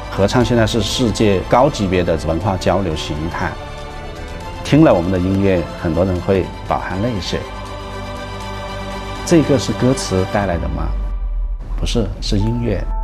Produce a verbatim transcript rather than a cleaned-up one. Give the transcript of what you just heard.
合唱现在是世界高级别的文化交流形态。听了我们的音乐，很多人会饱含泪水。这个是歌词带来的吗？不是，是音乐。